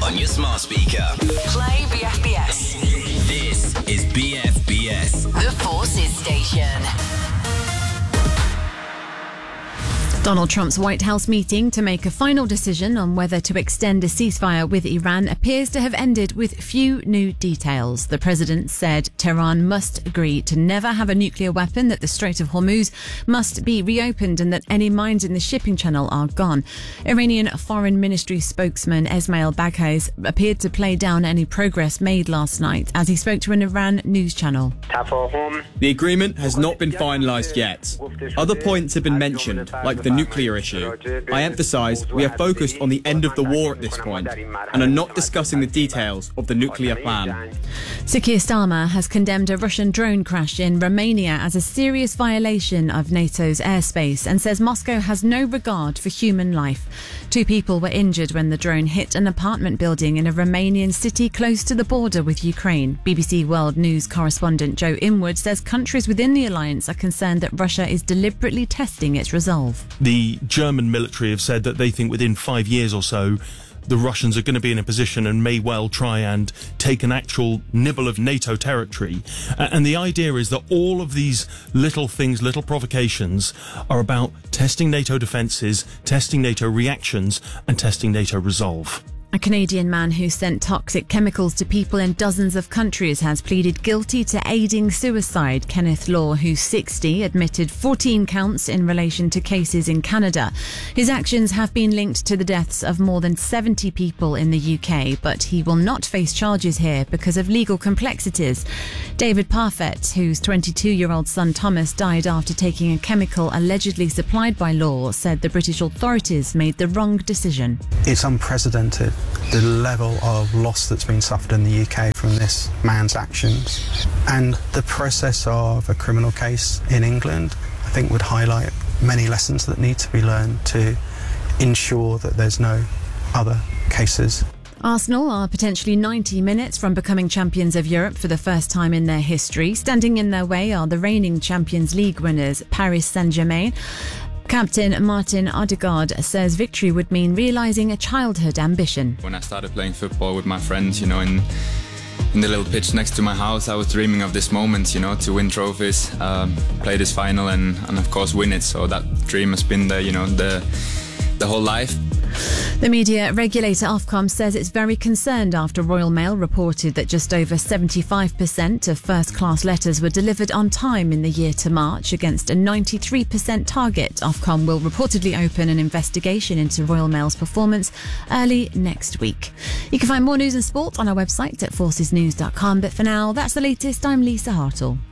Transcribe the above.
on your smart speaker. Play BFBS. This is BFBS. The Forces Station. Donald Trump's White House meeting to make a final decision on whether to extend a ceasefire with Iran appears to have ended with few new details. The president said Tehran must agree to never have a nuclear weapon, that the Strait of Hormuz must be reopened, and that any mines in the shipping channel are gone. Iranian Foreign Ministry spokesman Esmail Baghouti appeared to play down any progress made last night as he spoke to an Iran news channel. The agreement has not been finalised yet. Other points have been mentioned, like the nuclear issue. I emphasise we are focused on the end of the war at this point and are not discussing the details of the nuclear plan. Sir Keir Starmer has condemned a Russian drone crash in Romania as a serious violation of NATO's airspace and says Moscow has no regard for human life. 2 people were injured when the drone hit an apartment building in a Romanian city close to the border with Ukraine. BBC World News correspondent Joe Inwood says countries within the alliance are concerned that Russia is deliberately testing its resolve. The German military have said that they think within 5 years or so, the Russians are going to be in a position and may well try and take an actual nibble of NATO territory. And the idea is that all of these little things, little provocations, are about testing NATO defences, testing NATO reactions, and testing NATO resolve. A Canadian man who sent toxic chemicals to people in dozens of countries has pleaded guilty to aiding suicide. Kenneth Law, who's 60, admitted 14 counts in relation to cases in Canada. His actions have been linked to the deaths of more than 70 people in the UK, but he will not face charges here because of legal complexities. David Parfett, whose 22-year-old son Thomas died after taking a chemical allegedly supplied by Law, said the British authorities made the wrong decision. It's unprecedented, the level of loss that's been suffered in the UK from this man's actions. And the process of a criminal case in England, I think, would highlight many lessons that need to be learned to ensure that there's no other cases. Arsenal are potentially 90 minutes from becoming champions of Europe for the first time in their history. Standing in their way are the reigning Champions League winners, Paris Saint-Germain. Captain Martin Odegaard says victory would mean realising a childhood ambition. When I started playing football with my friends, in the little pitch next to my house, I was dreaming of this moment, to win trophies, play this final and of course win it. So that dream has been there, the whole life. The media regulator Ofcom says it's very concerned after Royal Mail reported that just over 75% of first-class letters were delivered on time in the year to March against a 93% target. Ofcom will reportedly open an investigation into Royal Mail's performance early next week. You can find more news and sport on our website at forcesnews.com, but for now, that's the latest. I'm Lisa Hartle.